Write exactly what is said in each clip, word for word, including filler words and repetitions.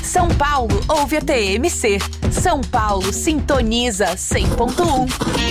São Paulo ouve a T M C. São Paulo sintoniza cem ponto um.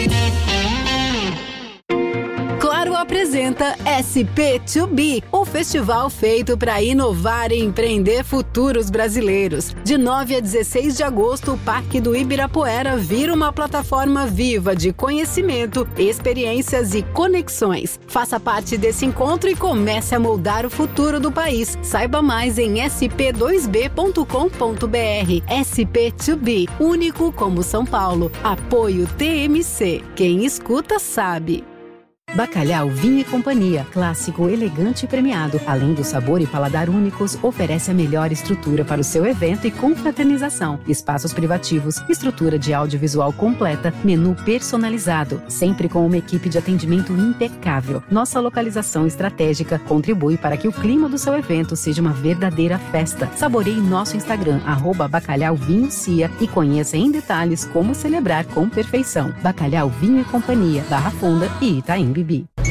Claro apresenta S P dois B, o festival feito para inovar e empreender futuros brasileiros. De nove a dezesseis de agosto, o Parque do Ibirapuera vira uma plataforma viva de conhecimento, experiências e conexões. Faça parte desse encontro e comece a moldar o futuro do país. Saiba mais em s p dois b ponto com ponto b r. S P dois B, único como São Paulo. Apoio T M C. Quem escuta sabe. Bacalhau Vinho e Companhia, clássico, elegante e premiado. Além do sabor e paladar únicos, oferece a melhor estrutura para o seu evento e confraternização. Espaços privativos, estrutura de audiovisual completa, menu personalizado, sempre com uma equipe de atendimento impecável. Nossa localização estratégica contribui para que o clima do seu evento seja uma verdadeira festa. Saboreie nosso Instagram, arroba Bacalhau Vinho Cia, e conheça em detalhes como celebrar com perfeição. Bacalhau Vinho e Companhia, Barra Funda e Itaim Bibi.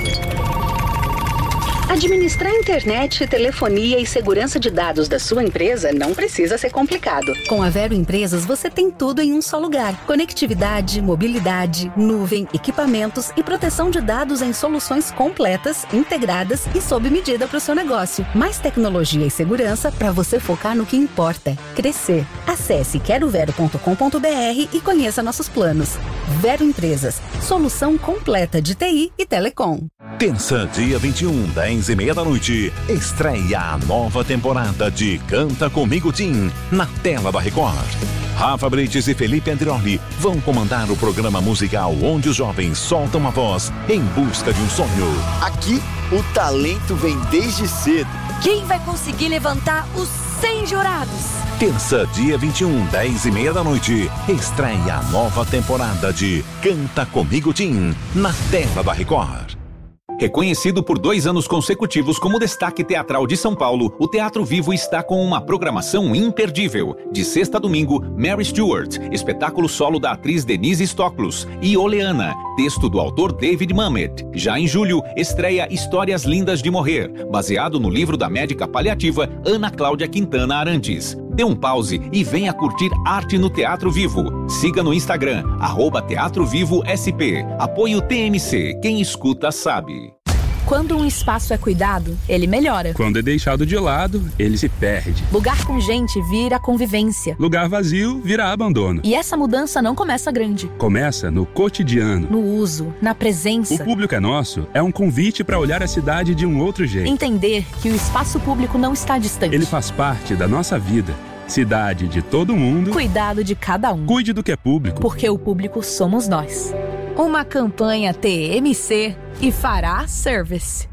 Administrar internet, telefonia e segurança de dados da sua empresa não precisa ser complicado. Com a Vero Empresas, você tem tudo em um só lugar. Conectividade, mobilidade, nuvem, equipamentos e proteção de dados em soluções completas, integradas e sob medida para o seu negócio. Mais tecnologia e segurança para você focar no que importa: crescer. Acesse quero vero ponto com ponto b r e conheça nossos planos. Vero Empresas, solução completa de T I e telecom. Terça, dia vinte e um, dez e meia da noite, estreia a nova temporada de Canta Comigo Tim, na tela da Record. Rafa Brites e Felipe Andrioli vão comandar o programa musical onde os jovens soltam a voz em busca de um sonho. Aqui, o talento vem desde cedo. Quem vai conseguir levantar os cem jurados? Terça, dia vinte e um, dez e meia da noite, estreia a nova temporada de Canta Comigo Tim, na tela da Record. Reconhecido por dois anos consecutivos como destaque teatral de São Paulo, o Teatro Vivo está com uma programação imperdível. De sexta a domingo, Mary Stuart, espetáculo solo da atriz Denise Stoklos, e Oleana, texto do autor David Mamet. Já em julho, estreia Histórias Lindas de Morrer, baseado no livro da médica paliativa Ana Cláudia Quintana Arantes. Dê um pause e venha curtir arte no Teatro Vivo. Siga no Instagram, arroba Teatro Vivo S P. Apoio T M C, quem escuta sabe. Quando um espaço é cuidado, ele melhora. Quando é deixado de lado, ele se perde. Lugar com gente vira convivência. Lugar vazio vira abandono. E essa mudança não começa grande. Começa no cotidiano. No uso, na presença. O Público é Nosso é um convite para olhar a cidade de um outro jeito. Entender que o espaço público não está distante. Ele faz parte da nossa vida. Cidade de todo mundo. Cuidado de cada um. Cuide do que é público. Porque o público somos nós. Uma campanha T M C e Fará Service.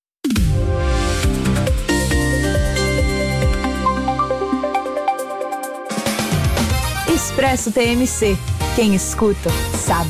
Expresso T M C. Quem escuta, sabe.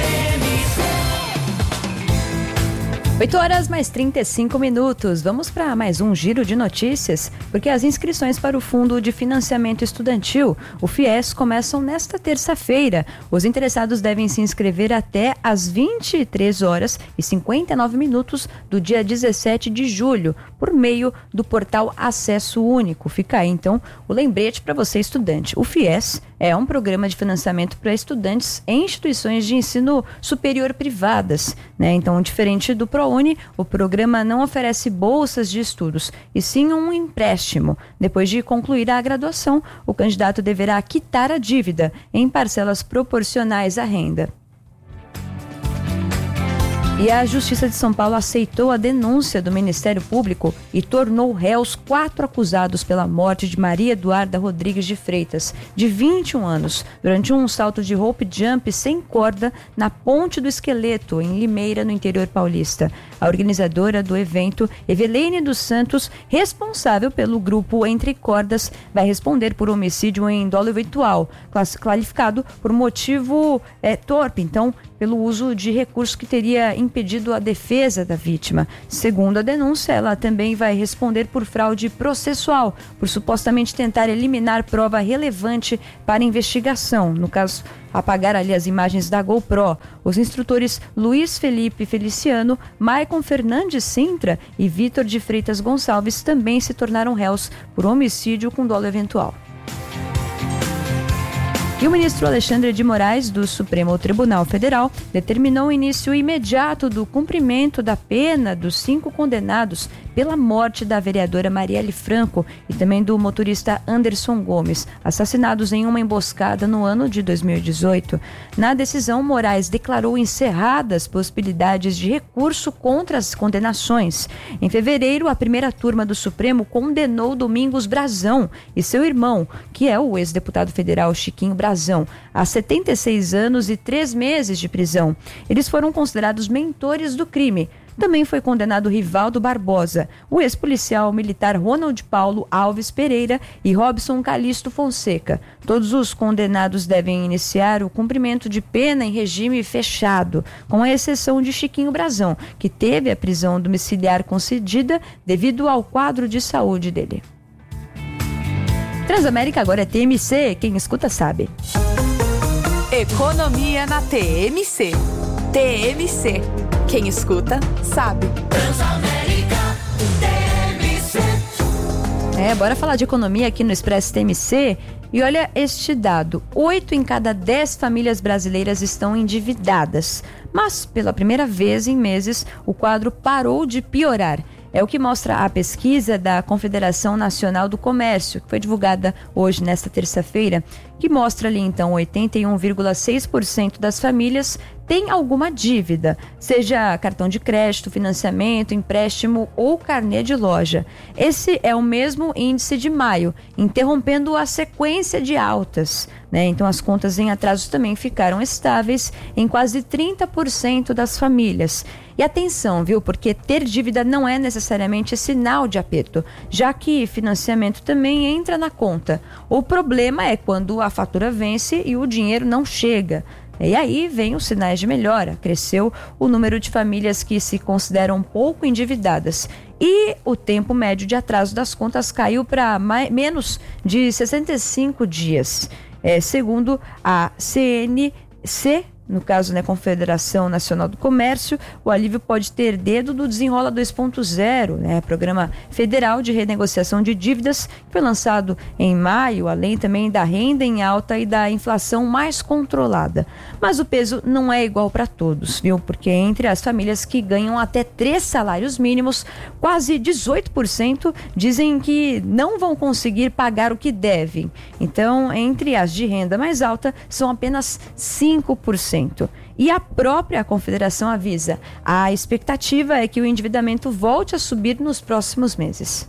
oito horas mais trinta e cinco minutos. Vamos para mais um giro de notícias, porque as inscrições para o Fundo de Financiamento Estudantil, o FIES, começam nesta terça-feira. Os interessados devem se inscrever até às vinte e três horas e cinquenta e nove minutos do dia dezessete de julho, por meio do portal Acesso Único. Fica aí, então, o lembrete para você, estudante. O FIES é um programa de financiamento para estudantes em instituições de ensino superior privadas, né? Então, diferente do ProUni, o programa não oferece bolsas de estudos, e sim um empréstimo. Depois de concluir a graduação, o candidato deverá quitar a dívida em parcelas proporcionais à renda. E a Justiça de São Paulo aceitou a denúncia do Ministério Público e tornou réus quatro acusados pela morte de Maria Eduarda Rodrigues de Freitas, de vinte e um anos, durante um salto de rope jump sem corda na Ponte do Esqueleto, em Limeira, no interior paulista. A organizadora do evento, Eveline dos Santos, responsável pelo grupo Entre Cordas, vai responder por homicídio em dolo eventual, qualificado por motivo é, torpe, então, pelo uso de recursos que teria impedido a defesa da vítima. Segundo a denúncia, ela também vai responder por fraude processual, por supostamente tentar eliminar prova relevante para a investigação. No caso, apagar ali as imagens da GoPro. Os instrutores Luiz Felipe Feliciano, Maicon Fernandes Sintra e Vitor de Freitas Gonçalves também se tornaram réus por homicídio com dolo eventual. E o ministro Alexandre de Moraes, do Supremo Tribunal Federal, determinou o início imediato do cumprimento da pena dos cinco condenados pela morte da vereadora Marielle Franco e também do motorista Anderson Gomes, assassinados em uma emboscada no ano de dois mil e dezoito. Na decisão, Moraes declarou encerradas possibilidades de recurso contra as condenações. Em fevereiro, a primeira turma do Supremo condenou Domingos Brazão e seu irmão, que é o ex-deputado federal Chiquinho Brazão, a setenta e seis anos e três meses de prisão. Eles foram considerados mentores do crime. Também foi condenado Rivaldo Barbosa, o ex-policial militar Ronald Paulo Alves Pereira e Robson Calixto Fonseca. Todos os condenados devem iniciar o cumprimento de pena em regime fechado, com a exceção de Chiquinho Brazão, que teve a prisão domiciliar concedida devido ao quadro de saúde dele. Transamérica agora é T M C, quem escuta sabe. Economia na T M C. T M C. Quem escuta, sabe. Transamérica, T M C. É, bora falar de economia aqui no Expresso T M C. E olha este dado, oito em cada dez famílias brasileiras estão endividadas. Mas, pela primeira vez em meses, o quadro parou de piorar. É o que mostra a pesquisa da Confederação Nacional do Comércio, que foi divulgada hoje, nesta terça-feira, que mostra ali, então, oitenta e um vírgula seis por cento das famílias tem alguma dívida, seja cartão de crédito, financiamento, empréstimo ou carnê de loja. Esse é o mesmo índice de maio, interrompendo a sequência de altas, né? Então as contas em atrasos também ficaram estáveis em quase trinta por cento das famílias. E atenção, viu? Porque ter dívida não é necessariamente sinal de aperto, já que financiamento também entra na conta. O problema é quando a fatura vence e o dinheiro não chega. E aí vem os sinais de melhora. Cresceu o número de famílias que se consideram pouco endividadas. E o tempo médio de atraso das contas caiu para menos de sessenta e cinco dias. É, segundo a C N C, no caso, né, Confederação Nacional do Comércio, o alívio pode ter dedo do Desenrola dois ponto zero, né, Programa Federal de Renegociação de Dívidas, que foi lançado em maio, além também da renda em alta e da inflação mais controlada. Mas o peso não é igual para todos, viu? Porque entre as famílias que ganham até três salários mínimos, quase dezoito por cento dizem que não vão conseguir pagar o que devem. Então, entre as de renda mais alta, são apenas cinco por cento. E a própria Confederação avisa, a expectativa é que o endividamento volte a subir nos próximos meses.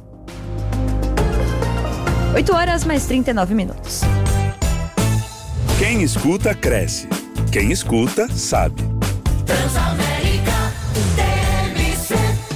oito horas mais trinta e nove minutos. Quem escuta, cresce. Quem escuta, sabe. Transamérica, T M C.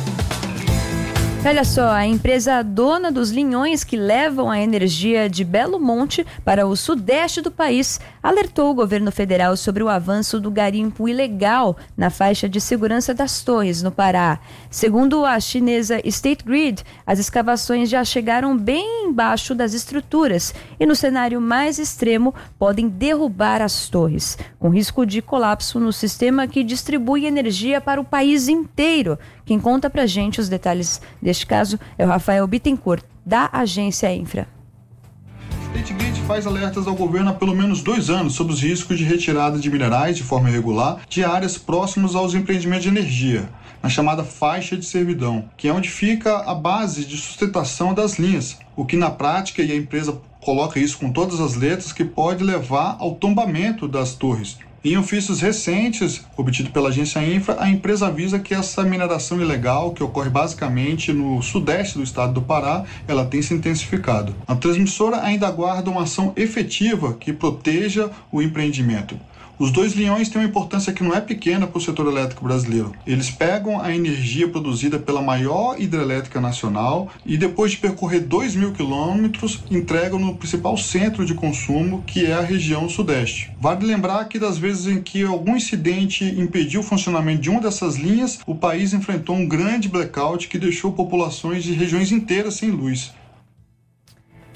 Olha só, a empresa dona dos linhões que levam a energia de Belo Monte para o sudeste do país alertou o governo federal sobre o avanço do garimpo ilegal na faixa de segurança das Torres, no Pará. Segundo a chinesa State Grid, as escavações já chegaram bem embaixo das estruturas e, no cenário mais extremo, podem derrubar as torres, com risco de colapso no sistema que distribui energia para o país inteiro. Quem conta pra gente os detalhes deste caso é o Rafael Bittencourt, da agência Infra. State Grid faz alertas ao governo há pelo menos dois anos sobre os riscos de retirada de minerais de forma irregular de áreas próximas aos empreendimentos de energia, na chamada faixa de servidão, que é onde fica a base de sustentação das linhas, o que na prática, e a empresa coloca isso com todas as letras, que pode levar ao tombamento das torres. Em ofícios recentes, obtido pela agência Infra, a empresa avisa que essa mineração ilegal, que ocorre basicamente no sudeste do estado do Pará, ela tem se intensificado. A transmissora ainda aguarda uma ação efetiva que proteja o empreendimento. Os dois linhões têm uma importância que não é pequena para o setor elétrico brasileiro. Eles pegam a energia produzida pela maior hidrelétrica nacional e, depois de percorrer dois mil quilômetros, entregam no principal centro de consumo, que é a região sudeste. Vale lembrar que das vezes em que algum incidente impediu o funcionamento de uma dessas linhas, o país enfrentou um grande blackout que deixou populações de regiões inteiras sem luz.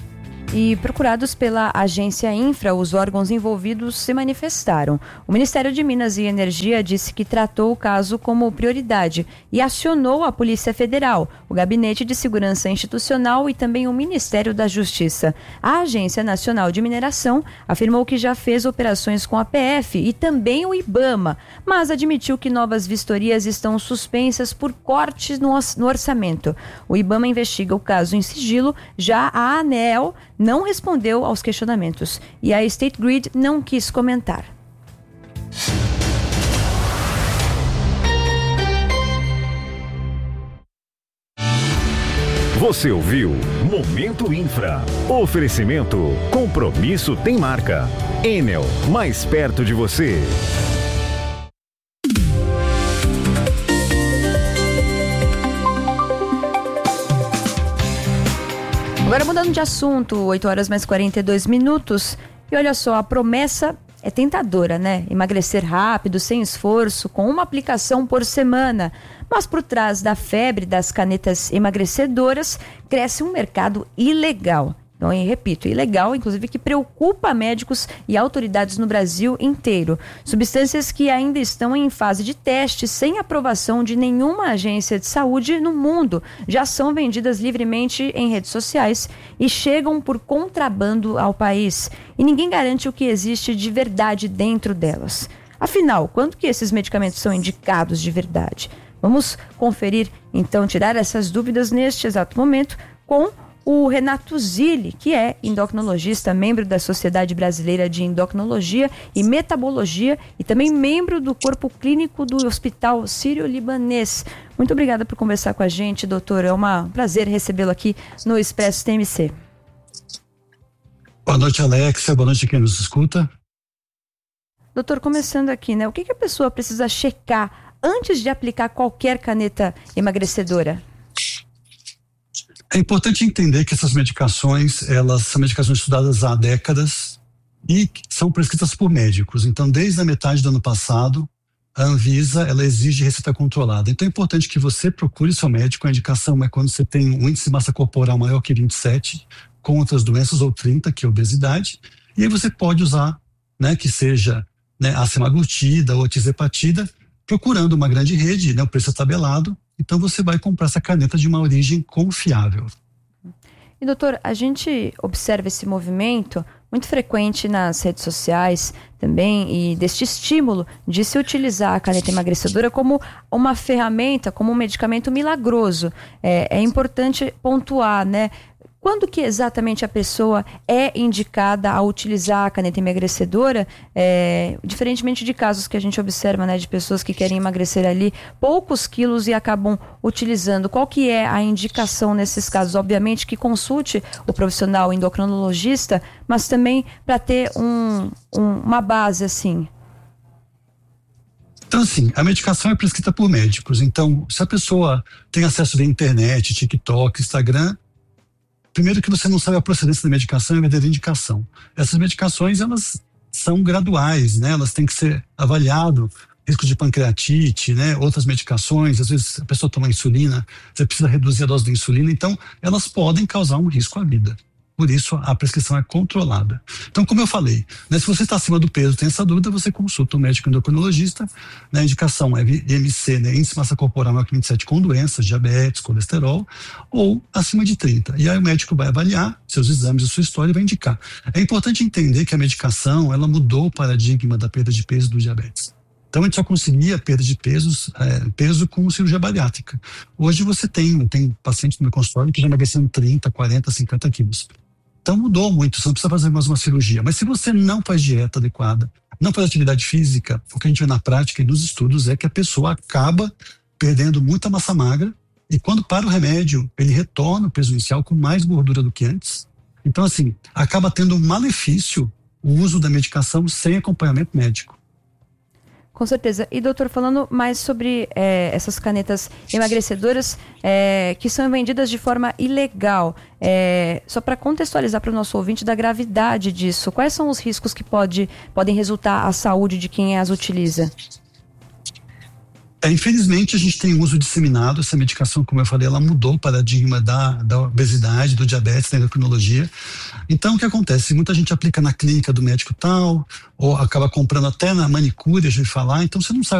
E procurados pela agência Infra, os órgãos envolvidos se manifestaram. O Ministério de Minas e Energia disse que tratou o caso como prioridade e acionou a Polícia Federal, o Gabinete de Segurança Institucional e também o Ministério da Justiça. A Agência Nacional de Mineração afirmou que já fez operações com a P F e também o IBAMA, mas admitiu que novas vistorias estão suspensas por cortes no, no orçamento. O IBAMA investiga o caso em sigilo, já a ANEEL não respondeu aos questionamentos e a State Grid não quis comentar. Você ouviu Momento Infra. Oferecimento. Compromisso tem marca. Enel, mais perto de você. Agora mudando de assunto, oito horas mais quarenta e dois minutos. E olha só, a promessa é tentadora, né? Emagrecer rápido, sem esforço, com uma aplicação por semana. Mas por trás da febre das canetas emagrecedoras, cresce um mercado ilegal. Então, eu repito, ilegal, inclusive que preocupa médicos e autoridades no Brasil inteiro. Substâncias que ainda estão em fase de teste, sem aprovação de nenhuma agência de saúde no mundo, já são vendidas livremente em redes sociais e chegam por contrabando ao país. E ninguém garante o que existe de verdade dentro delas. Afinal, quando que esses medicamentos são indicados de verdade? Vamos conferir, então, tirar essas dúvidas neste exato momento com o Renato Zilli, que é endocrinologista, membro da Sociedade Brasileira de Endocrinologia e Metabologia e também membro do Corpo Clínico do Hospital Sírio-Libanês. Muito obrigada por conversar com a gente, doutor. É um prazer recebê-lo aqui no Expresso T M C. Boa noite, Alexia. Boa noite a quem nos escuta. Doutor, começando aqui, né? O que, que a pessoa precisa checar antes de aplicar qualquer caneta emagrecedora? É importante entender que essas medicações, elas são medicações estudadas há décadas e são prescritas por médicos. Então, desde a metade do ano passado, a Anvisa, ela exige receita controlada. Então, é importante que você procure seu médico. A indicação é quando você tem um índice de massa corporal maior que vinte e sete, com outras doenças, ou trinta, que é obesidade. E aí você pode usar, né, que seja, né, a semaglutida ou a tirzepatida, procurando uma grande rede, né, o preço é tabelado. Então você vai comprar essa caneta de uma origem confiável. E doutor, a gente observa esse movimento muito frequente nas redes sociais também, e deste estímulo de se utilizar a caneta emagrecedora como uma ferramenta, como um medicamento milagroso. É, é importante pontuar, né? Quando que exatamente a pessoa é indicada a utilizar a caneta emagrecedora, é, diferentemente de casos que a gente observa, né, de pessoas que querem emagrecer ali poucos quilos e acabam utilizando. Qual que é a indicação nesses casos? Obviamente que consulte o profissional endocrinologista, mas também para ter um, um, uma base assim. Então, assim, a medicação é prescrita por médicos. Então, se a pessoa tem acesso à internet, TikTok, Instagram, primeiro que você não sabe a procedência da medicação e a verdadeira indicação. Essas medicações, elas são graduais, né? Elas têm que ser avaliado, risco de pancreatite, né? Outras medicações, às vezes a pessoa toma insulina, você precisa reduzir a dose da insulina, então elas podem causar um risco à vida. Por isso, a prescrição é controlada. Então, como eu falei, né, se você está acima do peso, tem essa dúvida, você consulta um médico endocrinologista. Né, a indicação é M C, né, índice de massa corporal maior que vinte e sete, com doenças, diabetes, colesterol, ou acima de trinta. E aí o médico vai avaliar seus exames, a sua história, e vai indicar. É importante entender que a medicação, ela mudou o paradigma da perda de peso do diabetes. Então, a gente só conseguia perda de pesos, é, peso com cirurgia bariátrica. Hoje você tem, tem paciente no meu consultório que já emagrecendo trinta, quarenta, cinquenta quilos. Então mudou muito, você não precisa fazer mais uma cirurgia. Mas se você não faz dieta adequada, não faz atividade física, o que a gente vê na prática e nos estudos é que a pessoa acaba perdendo muita massa magra e quando para o remédio, ele retorna o peso inicial com mais gordura do que antes. Então, assim, acaba tendo um malefício o uso da medicação sem acompanhamento médico. Com certeza. E doutor, falando mais sobre é, essas canetas emagrecedoras é, que são vendidas de forma ilegal, é, só para contextualizar para o nosso ouvinte da gravidade disso, quais são os riscos que pode, podem resultar à saúde de quem as utiliza? É, infelizmente, a gente tem um uso disseminado. Essa medicação, como eu falei, ela mudou o paradigma da, da obesidade, do diabetes, da endocrinologia. Então, o que acontece? Muita gente aplica na clínica do médico tal, ou acaba comprando até na manicure, a gente falar, então você não sabe